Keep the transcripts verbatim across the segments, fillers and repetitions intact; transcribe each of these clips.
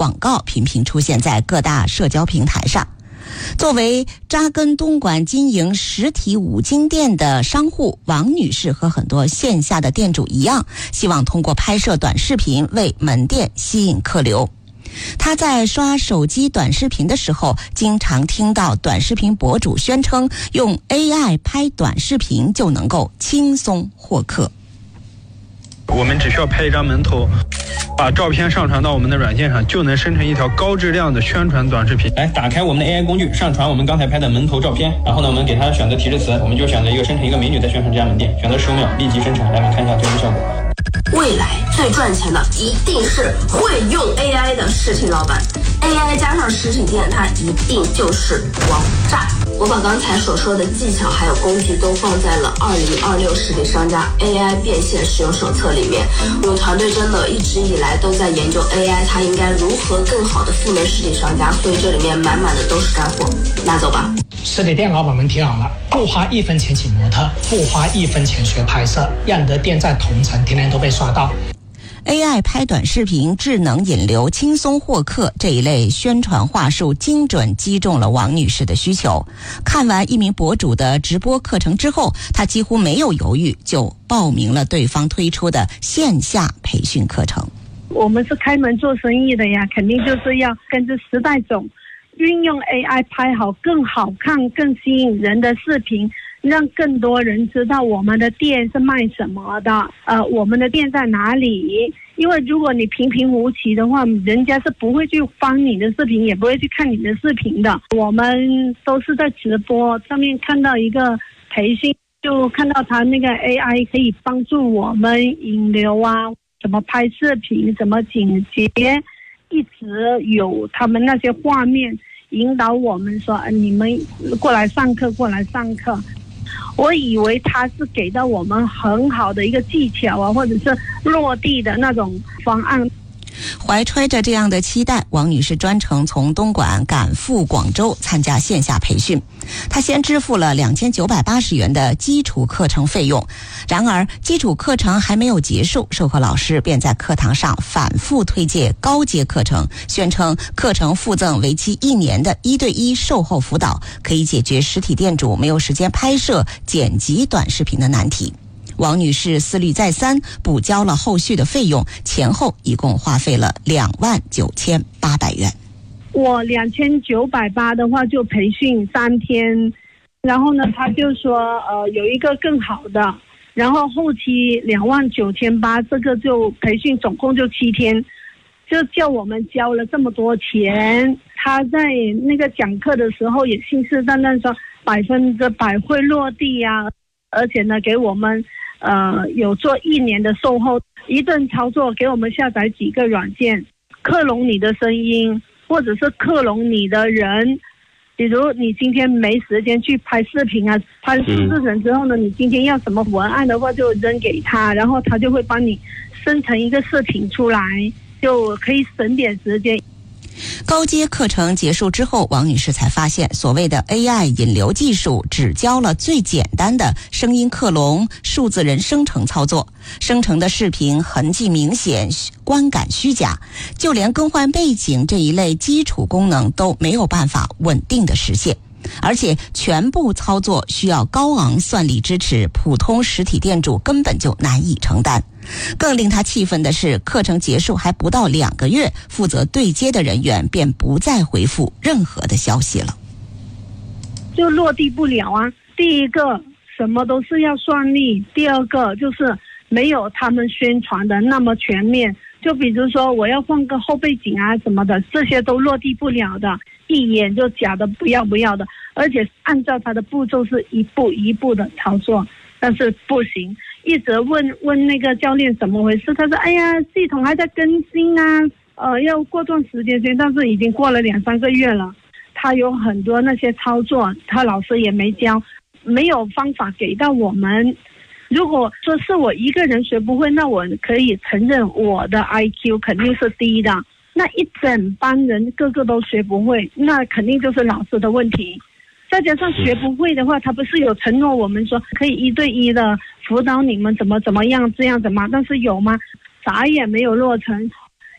广告频频出现在各大社交平台上。作为扎根东莞经营实体五金店的商户，王女士和很多线下的店主一样，希望通过拍摄短视频为门店吸引客流。她在刷手机短视频的时候，经常听到短视频博主宣称用 A I 拍短视频就能够轻松获客。 我们只需要拍一张门头，把照片上传到我们的软件上，就能生成一条高质量的宣传短视频。 来，打开我们的 A I 工具，上传我们刚才拍的门头照片，然后呢，我们给它选择提示词，我们就选择一个生成一个美女在宣传这家门店，选择十五秒立即生成。来，我们看一下最终效果。 未来最赚钱的一定是会用 A I 的实体老板 ，A I 加上实体店，它一定就是王炸。我把刚才所说的技巧还有工具都放在了二零二六实体商家 A I 变现使用手册里面。我们团队真的一直以来都在研究 A I 它应该如何更好的赋能实体商家，所以这里面满满的都是干货，拿走吧。 实体店老板们听好了，不花一分钱请模特，不花一分钱学拍摄，让你的店在同城天天都被刷到。 A I 拍短视频、智能引流、轻松获客这一类宣传话术精准击中了王女士的需求。看完一名博主的直播课程之后，她几乎没有犹豫就报名了对方推出的线下培训课程。 我们是开门做生意的呀，肯定就是要跟着时代走，运用 A I 拍好更好看、更吸引人的视频，让更多人知道我们的店是卖什么的，呃，我们的店在哪里。因为如果你平平无奇的话，人家是不会去翻你的视频，也不会去看你的视频的。我们都是在直播上面看到一个培训，就看到他那个 A I 可以帮助我们引流啊，怎么拍视频，怎么剪辑，一直有他们那些画面引导我们说，你们过来上课，过来上课。我以为他是给到我们很好的一个技巧啊，或者是落地的那种方案。 怀揣着这样的期待，王女士专程从东莞赶赴广州参加线下培训。她先支付了两千九百八十元的基础课程费用，然而基础课程还没有结束，授课老师便在课堂上反复推介高阶课程，宣称课程附赠为期一年的一对一售后辅导，可以解决实体店主没有时间拍摄剪辑短视频的难题。王女士思虑再三，补交了后续的费用，前后一共花费了两万九千八百元。 我两千九百八的话就培训三天，然后呢，他就说呃有一个更好的，然后后期两万九千八，这个就培训总共就七天，就叫我们交了这么多钱。他在那个讲课的时候也信誓旦旦说百分之百会落地啊，而且呢给我们呃，有做一年的售后，一顿操作给我们下载几个软件，克隆你的声音，或者是克隆你的人。比如你今天没时间去拍视频啊，拍视频之后呢，你今天要什么文案的话就扔给他，然后他就会帮你生成一个视频出来，就可以省点时间。 高阶课程结束之后，王女士才发现，所谓的 A I 引流技术只教了最简单的声音克隆、数字人生成操作，生成的视频痕迹明显，观感虚假，就连更换背景这一类基础功能都没有办法稳定的实现。而且全部操作需要高昂算力支持，普通实体店主根本就难以承担。更令他气愤的是，课程结束还不到两个月，负责对接的人员便不再回复任何的消息了， 就落地不了啊。第一个什么都是要算力，第二个就是没有他们宣传的那么全面，就比如说我要放个后背景啊什么的，这些都落地不了的，一眼就假的不要不要的，而且按照他的步骤是一步一步的操作，但是不行。一直问问那个教练怎么回事，他说哎呀系统还在更新啊，呃要过段时间先，但是已经过了两三个月了，他有很多那些操作他老师也没教，没有方法给到我们。如果说是我一个人学不会，那我可以承认我的 I Q 肯定是低的，那一整班人个个都学不会，那肯定就是老师的问题。再加上学不会的话，他不是有承诺我们说可以一对一的辅导你们怎么怎么样这样子吗？但是有吗？啥也没有落成。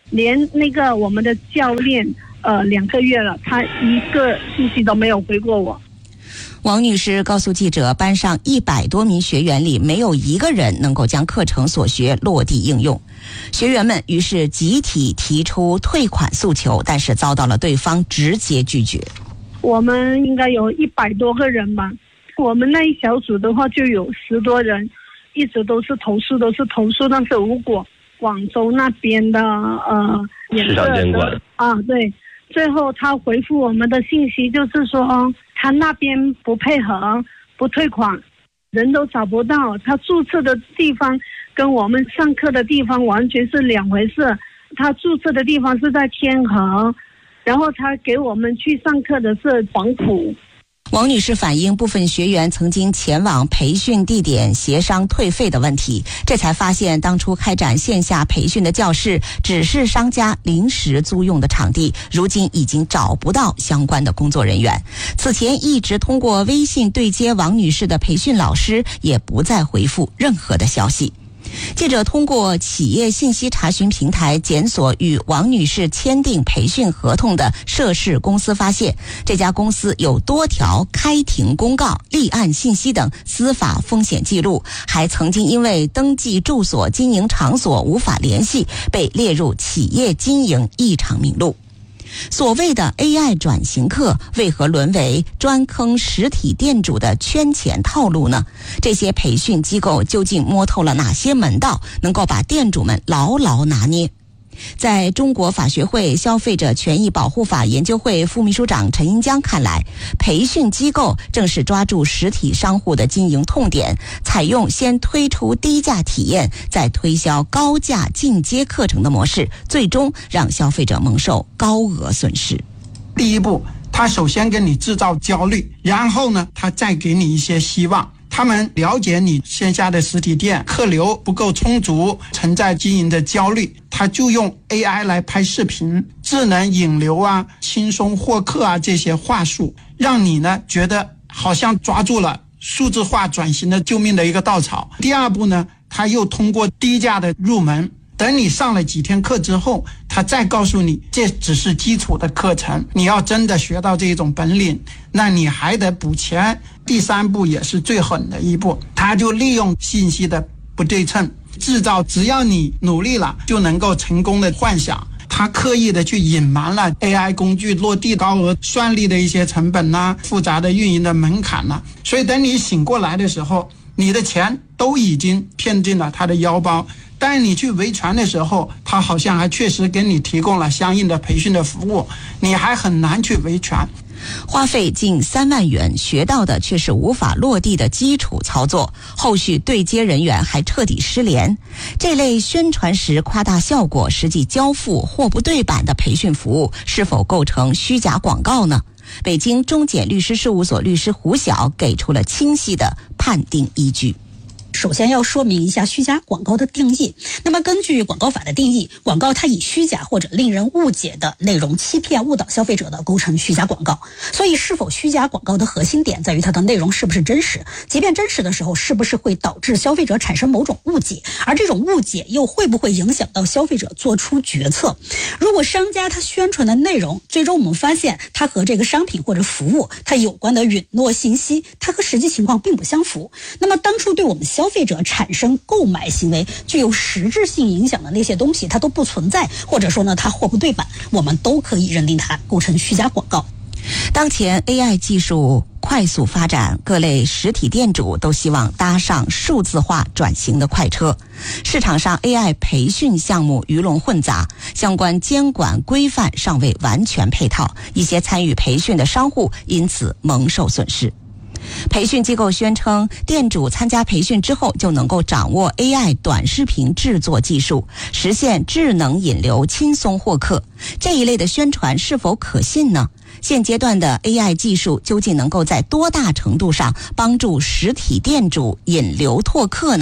连那个我们的教练，呃，两个月了，他一个信息都没有回过我。 王女士告诉记者，班上一百多名学员里没有一个人能够将课程所学落地应用。学员们于是集体提出退款诉求，但是遭到了对方直接拒绝。 我们应该有一百多个人吧，我们那一小组的话就有十多人，一直都是投诉，都是投诉。但是如果广州那边的呃市场监管啊，对，最后他回复我们的信息就是说，他那边不配合，不退款，人都找不到，他注册的地方跟我们上课的地方完全是两回事。他注册的地方是在天河，然后他给我们去上课的是黄埔。 王女士反映，部分学员曾经前往培训地点协商退费的问题，这才发现当初开展线下培训的教室只是商家临时租用的场地，如今已经找不到相关的工作人员。此前一直通过微信对接王女士的培训老师也不再回复任何的消息。记者通过企业信息查询平台检索与王女士签订培训合同的涉事公司，发现这家公司有多条开庭公告、立案信息等司法风险记录，还曾经因为登记住所经营场所无法联系，被列入企业经营异常名录。所谓的 A I 转型课为何沦为专坑实体店主的圈钱套路呢？这些培训机构究竟摸透了哪些门道，能够把店主们牢牢拿捏？在中国法学会消费者权益保护法研究会副秘书长陈英江看来，培训机构正是抓住实体商户的经营痛点，采用先推出低价体验，再推销高价进阶课程的模式，最终让消费者蒙受高额损失。 第一步，他首先给你制造焦虑，然后呢，他再给你一些希望。他们了解你线下的实体店客流不够充足，存在经营的焦虑，他就用 A I 来拍视频、智能引流啊、轻松获客啊这些话术，让你呢觉得好像抓住了数字化转型的救命的一个稻草。第二步呢，他又通过低价的入门，等你上了几天课之后，他再告诉你这只是基础的课程，你要真的学到这种本领，那你还得补钱。第三步也是最狠的一步，他就利用信息的不对称，制造只要你努力了就能够成功的幻想。他刻意的去隐瞒了 A I 工具落地高额算力的一些成本呐、啊，复杂的运营的门槛呐、啊，所以等你醒过来的时候，你的钱都已经骗进了他的腰包。但你去维权的时候，他好像还确实给你提供了相应的培训的服务，你还很难去维权。 花费近三万元，学到的却是无法落地的基础操作，后续对接人员还彻底失联。这类宣传时夸大效果，实际交付货不对版的培训服务，是否构成虚假广告呢？北京中检律师事务所律师胡晓给出了清晰的判定依据。 首先要说明一下虚假广告的定义。那么根据广告法的定义，广告它以虚假或者令人误解的内容欺骗误导消费者的，构成虚假广告。所以是否虚假广告的核心点在于它的内容是不是真实，即便真实的时候是不是会导致消费者产生某种误解，而这种误解又会不会影响到消费者做出决策。如果商家他宣传的内容最终我们发现它和这个商品或者服务它有关的允诺信息它和实际情况并不相符，那么当初对我们消费者产生购买行为具有实质性影响的那些东西它都不存在，或者说呢它货不对版，我们都可以认定它构成虚假广告。 当前 A I 技术快速发展，各类实体店主都希望搭上数字化转型的快车。市场上 A I 培训项目鱼龙混杂，相关监管规范尚未完全配套，一些参与培训的商户因此蒙受损失。培训机构宣称，店主参加培训之后就能够掌握 A I 短视频制作技术，实现智能引流、轻松获客。这一类的宣传是否可信呢？现阶段的 A I 技术究竟能够在多大程度上帮助实体店主引流拓客呢？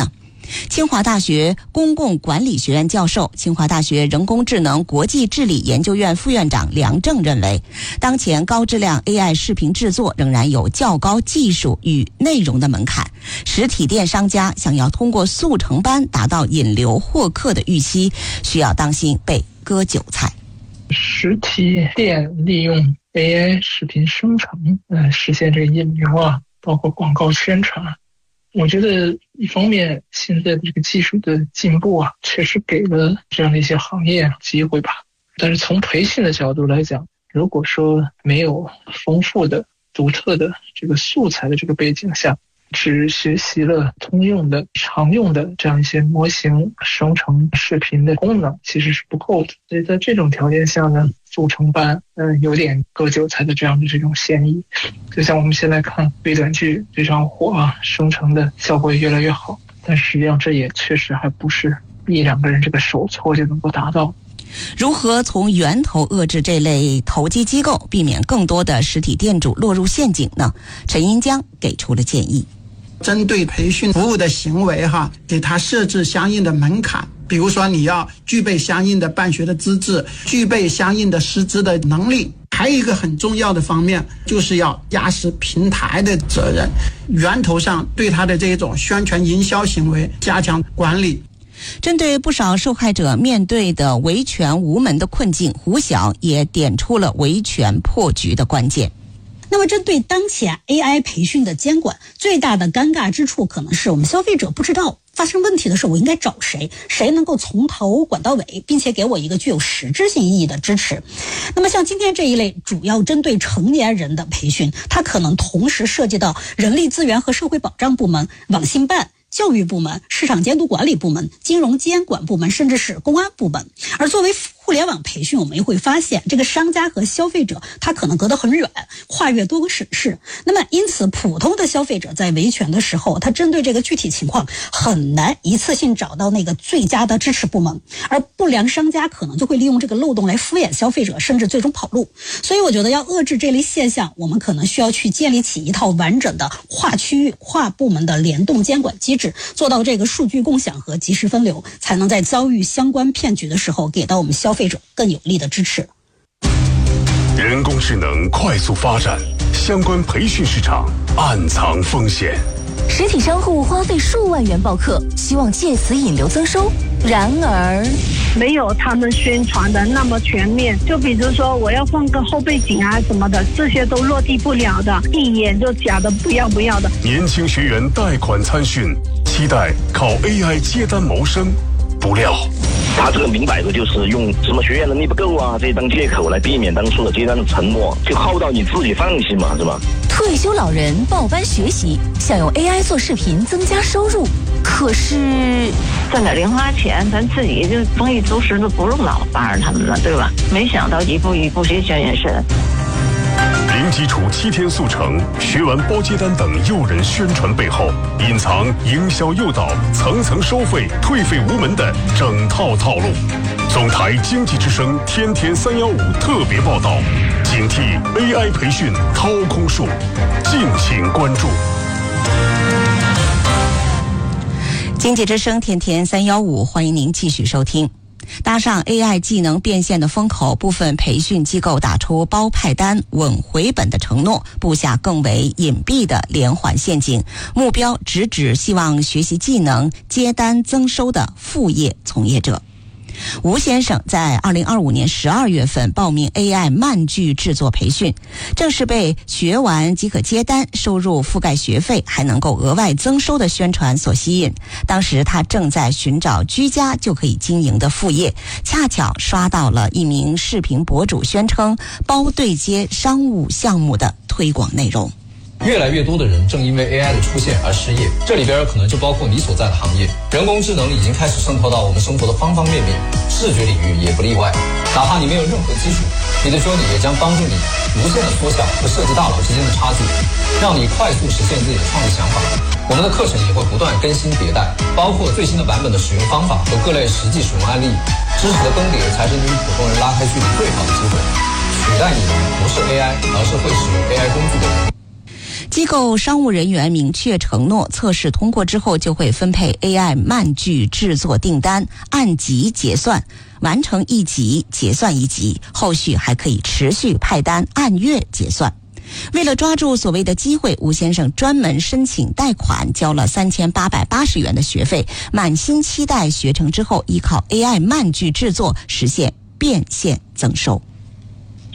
清华大学公共管理学院教授、清华大学人工智能国际治理研究院副院长梁正认为，当前高质量 A I 视频制作仍然有较高技术与内容的门槛，实体店商家想要通过速成班达到引流获客的预期，需要当心被割韭菜。 实体店利用 A I 视频生成，呃，实现这个引流啊，包括广告宣传。我觉得一方面现在的这个技术的进步啊，确实给了这样的一些行业机会吧。但是从培训的角度来讲，如果说没有丰富的、独特的这个素材的这个背景下，只学习了通用的、常用的这样一些模型生成视频的功能，其实是不够的。所以在这种条件下呢，速成班呃有点割韭菜的这样的这种嫌疑。就像我们现在看微短剧非常火啊，生成的效果也越来越好，但实际上这也确实还不是一两个人这个手搓就能够达到。 如何从源头遏制这类投机机构，避免更多的实体店主落入陷阱呢？陈英江给出了建议。 针对培训服务的行为哈，给它设置相应的门槛，比如说你要具备相应的办学的资质，具备相应的师资的能力。还有一个很重要的方面，就是要压实平台的责任，源头上对它的这种宣传营销行为加强管理。 针对不少受害者面对的维权无门的困境，胡晓也点出了维权破局的关键。 那么针对当前 A I 培训的监管，最大的尴尬之处可能是我们消费者不知道发生问题的时候我应该找谁，谁能够从头管到尾，并且给我一个具有实质性意义的支持。那么像今天这一类主要针对成年人的培训，它可能同时涉及到人力资源和社会保障部门、网信办、教育部门、市场监督管理部门、金融监管部门，甚至是公安部门。而作为互联网培训，我们也会发现这个商家和消费者他可能隔得很远，跨越多个省市。那么因此普通的消费者在维权的时候，他针对这个具体情况很难一次性找到那个最佳的支持部门，而不良商家可能就会利用这个漏洞来敷衍消费者，甚至最终跑路。所以我觉得要遏制这类现象，我们可能需要去建立起一套完整的跨区域跨部门的联动监管机制，做到这个数据共享和及时分流，才能在遭遇相关骗局的时候给到我们消费者更有力的支持。 人工智能快速发展，相关培训市场暗藏风险。 实体商户花费数万元报课，希望借此引流增收，然而没有他们宣传的那么全面。就比如说我要放个后背景啊什么的，这些都落地不了的，一眼就假的不要不要的。 年轻学员贷款参训，期待靠 A I 接单谋生，不料他这个明摆着就是用什么学员能力不够啊这当借口来避免当初的接单的承诺，就耗到你自己放弃嘛，是吧？ 退休老人报班学习，想用 A I 做视频增加收入，可是赚点零花钱，咱自己就丰衣足食，都不用老帮着他们了，对吧？没想到一步一步这圈眼神。 零基础七天速成，学完包接单等诱人宣传背后，隐藏营销诱导、层层收费、退费无门的整套套路。总台经济之声天天三幺五特别报道，警惕 A I 培训掏空术，敬请关注。 经济之声天天三幺五，欢迎您继续收听。搭上 A I 技能变现的风口，部分培训机构打出包派单、稳回本的承诺，布下更为隐蔽的连环陷阱，目标直指希望学习技能、接单增收的副业从业者。吴先生在二零二五年十二月份报名 A I 慢剧制作培训，正是被学完即可接单、收入覆盖学费还能够额外增收的宣传所吸引。当时他正在寻找居家就可以经营的副业，恰巧刷到了一名视频博主宣称包对接商务项目的推广内容。 越来越多的人正因为 A I 的出现而失业，这里边可能就包括你所在的行业。人工智能已经开始渗透到我们生活的方方面面，视觉领域也不例外。哪怕你没有任何基础，你的说你也将帮助你无限的缩小和设计大佬之间的差距，让你快速实现自己的创意想法。我们的课程也会不断更新迭代，包括最新的版本的使用方法和各类实际使用案例。知识的更迭才是你与普通人拉开距离最好的机会。取代你的不是 A I， 而是会使用 A I 工具的人。 机构商务人员明确承诺，测试通过之后就会分配 A I 漫剧制作订单，按集结算，完成一集结算一集，后续还可以持续派单，按月结算。为了抓住所谓的机会，吴先生专门申请贷款，交了三千八百八十元的学费，满心期待学成之后依靠 A I 漫剧制作实现变现增收。